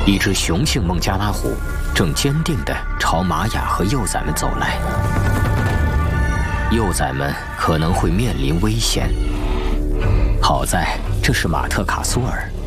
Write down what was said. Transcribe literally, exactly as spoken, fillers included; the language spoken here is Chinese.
一只雄性孟加拉虎正坚定地朝玛雅和幼崽们走来，幼崽们可能会面临危险。好在这是马特卡苏尔，